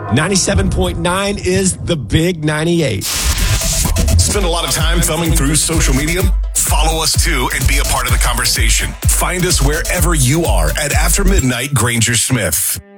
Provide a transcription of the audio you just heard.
97.9 is the Big 98. Spend a lot of time thumbing through social media? Follow us too and be a part of the conversation. Find us wherever you are at After Midnight Granger Smith.